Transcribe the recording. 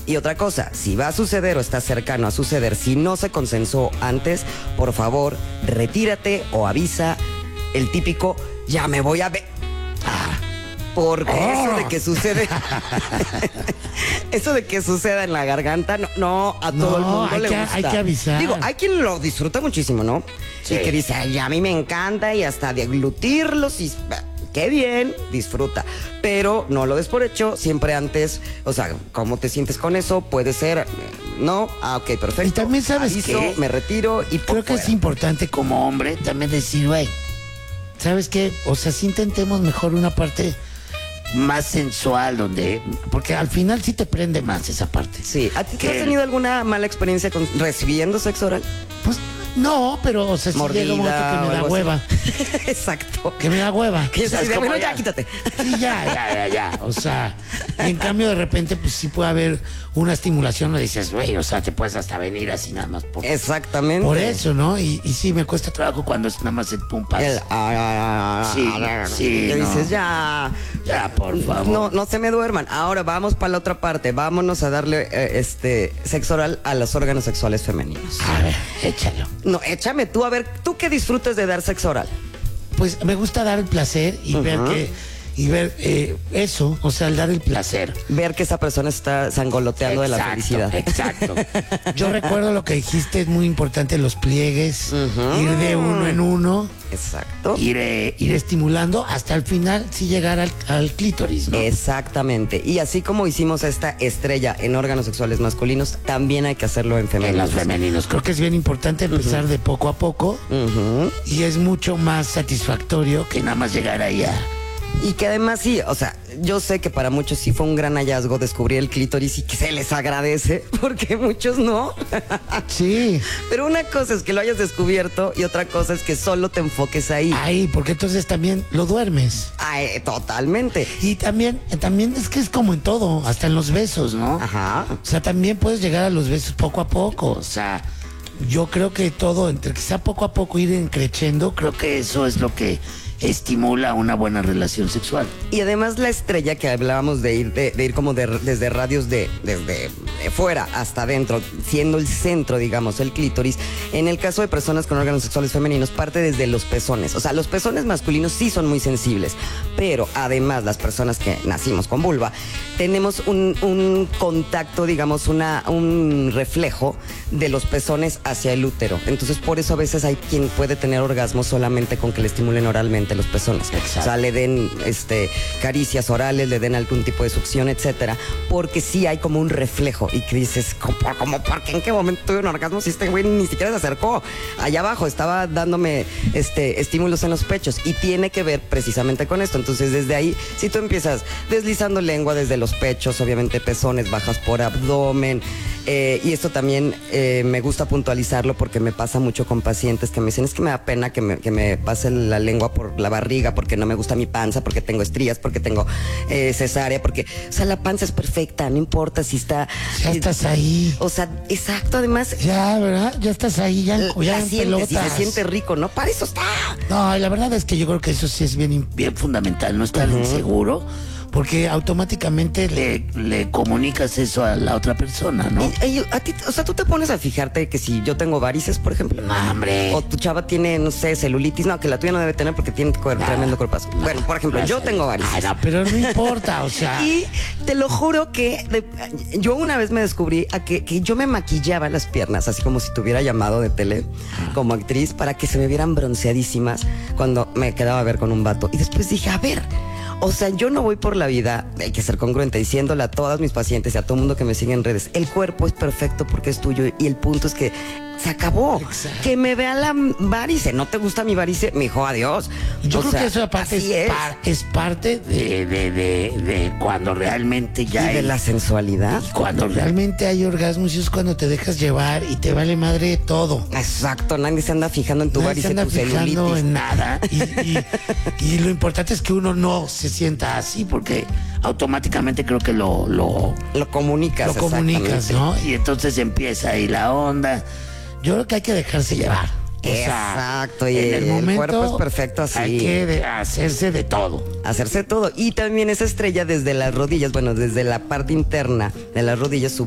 Y otra cosa, si va a suceder o está cercano a suceder, si no se consensó antes, por favor, retírate o avisa el típico, ya me voy a ver. Porque eso de que sucede, eso de que suceda en la garganta, no a todo el mundo le gusta. Hay que avisar. Digo, hay quien lo disfruta muchísimo, ¿no? Sí. Y que dice, ay, a mí me encanta y hasta deglutirlos y qué bien, disfruta. Pero no lo des por hecho, siempre antes, o sea, ¿cómo te sientes con eso? Puede ser, ¿no? Ok, perfecto. Y también sabes aviso, qué, me retiro y creo que es importante como hombre también decir, güey, ¿sabes qué? O sea, si intentemos mejor una parte más sensual, porque al final sí te prende más esa parte. Sí, ¿a ti has tenido alguna mala experiencia recibiendo sexo oral? Pues no, pero o sea, si llega un momento que me da hueva. Exacto. Que me da hueva. Que ¿Sabes bueno, cómo? ya, quítate. Sí, ya. O sea, y en cambio de repente, pues sí puede haber una estimulación, no dices, güey, o sea, te puedes hasta venir así nada más Exactamente. por eso, ¿no? Y sí, me cuesta trabajo cuando es nada más el pumpas. Sí, que no. dices, ya, por favor. no se me duerman. Ahora vamos para la otra parte. Vámonos a darle sexo oral a los órganos sexuales femeninos. A ver, échalo. No, échame tú, a ver, ¿tú qué disfrutas de dar sexo oral? Pues me gusta dar el placer y ver eso, o sea, el dar el placer. Ver que esa persona está sangoloteando de la felicidad. Exacto. Yo recuerdo lo que dijiste, es muy importante los pliegues, ir de uno en uno. Exacto. Ir estimulando hasta el final, sí llegar al clítoris, ¿no? Exactamente. Y así como hicimos esta estrella en órganos sexuales masculinos, también hay que hacerlo en femeninos. En los femeninos. Creo que es bien importante empezar de poco a poco y es mucho más satisfactorio que nada más llegar ahí a... Y que además sí, o sea, yo sé que para muchos sí fue un gran hallazgo descubrir el clítoris y que se les agradece, porque muchos no. Sí. Pero una cosa es que lo hayas descubierto y otra cosa es que solo te enfoques ahí. Ahí, porque entonces también lo duermes. Totalmente. Y también es que es como en todo, hasta en los besos, ¿no? Ajá. O sea, también puedes llegar a los besos poco a poco, o sea, yo creo que todo, entre que sea poco a poco ir creciendo, creo que eso es lo que estimula una buena relación sexual. Y además la estrella que hablábamos de ir como desde radios desde fuera hasta adentro, siendo el centro, digamos, el clítoris, en el caso de personas con órganos sexuales femeninos, parte desde los pezones. O sea, los pezones masculinos sí son muy sensibles, pero además las personas que nacimos con vulva, tenemos un contacto, digamos, un reflejo de los pezones hacia el útero. Entonces, por eso a veces hay quien puede tener orgasmo solamente con que le estimulen oralmente los pezones. Exacto. O sea, le den caricias orales, le den algún tipo de succión, etcétera, porque sí hay como un reflejo y que dices, ¿por qué en qué momento tuve un orgasmo si este güey ni siquiera se acercó? Allá abajo estaba dándome estímulos en los pechos y tiene que ver precisamente con esto. Entonces, desde ahí, si tú empiezas deslizando lengua desde los pechos, obviamente pezones, bajas por abdomen, y esto también me gusta puntualizarlo porque me pasa mucho con pacientes que me dicen, es que me da pena que me pase la lengua por la barriga porque no me gusta mi panza, porque tengo estrías, porque tengo cesárea, porque, o sea, la panza es perfecta, no importa si está... Ya estás ahí. O sea, exacto, además... Ya, ¿verdad? Ya estás ahí, ya en pelotas. Y se siente rico, ¿no? Para eso está. No, y la verdad es que yo creo que eso sí es bien fundamental, no estar inseguro, porque automáticamente le comunicas eso a la otra persona, ¿no? Y a ti, o sea, tú te pones a fijarte que si yo tengo varices, por ejemplo. No, hombre. O tu chava tiene, no sé, celulitis. No, que la tuya no debe tener porque tiene tremendo cuerpazo. Bueno, por ejemplo, yo tengo varices. Ay, no, pero no importa, o sea. Y te lo juro que yo una vez me descubrí a que yo me maquillaba las piernas, así como si tuviera llamado de tele, como actriz, para que se me vieran bronceadísimas cuando me quedaba a ver con un vato. Y después dije, a ver... O sea, yo no voy por la vida, hay que ser congruente, diciéndole a todas mis pacientes y a todo el mundo que me sigue en redes, el cuerpo es perfecto porque es tuyo y el punto es que se acabó. Exacto. Que me vea la varice, ¿no te gusta mi varice? Me dijo, adiós. Yo creo sea, que eso aparte es parte de cuando realmente ya y de la sensualidad. Cuando realmente hay orgasmos y es cuando te dejas llevar y te vale madre todo. Exacto, nadie se anda fijando en tu Nadie varice, se anda tu fijando celulitis. en nada. Y lo importante es que uno no se sienta así porque automáticamente creo que lo comunicas. lo comunicas, exactamente. ¿no? Y entonces empieza ahí la onda. Yo creo que hay que dejarse llevar. O sea, exacto, y en el momento cuerpo es perfecto así. Hay que hacerse de todo. Hacerse todo. Y también esa estrella desde las rodillas, bueno, desde la parte interna de las rodillas,